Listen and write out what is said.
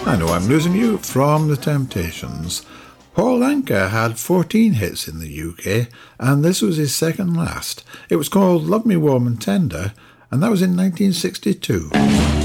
I Know I'm Losing You from The Temptations. Paul Anka had 14 hits in the UK, and this was his second last. It was called Love Me Warm and Tender, and that was in 1962.